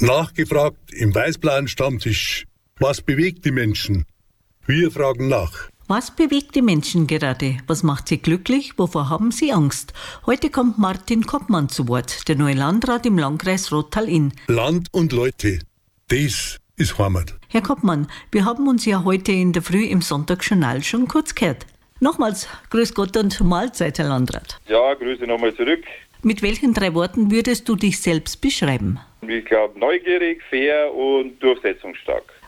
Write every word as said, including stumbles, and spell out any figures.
Nachgefragt im Weißblauen Stammtisch. Was bewegt die Menschen? Wir fragen nach. Was bewegt die Menschen gerade? Was macht sie glücklich? Wovor haben sie Angst? Heute kommt Martin Koppmann zu Wort, der neue Landrat im Landkreis Rottal-Inn. Land und Leute, das ist Heimat. Herr Koppmann, wir haben uns ja heute in der Früh im Sonntagsjournal schon kurz gehört. Nochmals, grüß Gott und Mahlzeit, Herr Landrat. Ja, grüße nochmal zurück. Mit welchen drei Worten würdest du dich selbst beschreiben? Ich glaube, neugierig, fair und durchsetzungsstark.